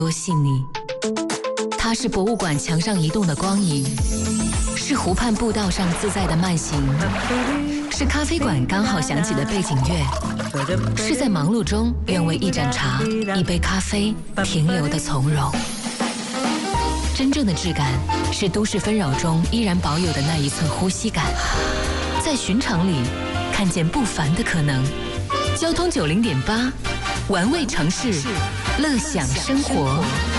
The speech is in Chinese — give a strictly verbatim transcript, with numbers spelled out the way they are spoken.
多细腻。它是博物馆墙上移动的光影，是湖畔步道上自在的慢行，是咖啡馆刚好响起的背景乐，是在忙碌中愿为一盏茶、一杯咖啡停留的从容。真正的质感是都市纷扰中依然保有的那一寸呼吸感，在寻常里看见不凡的可能。交通九零点八，玩味城市，乐享生活。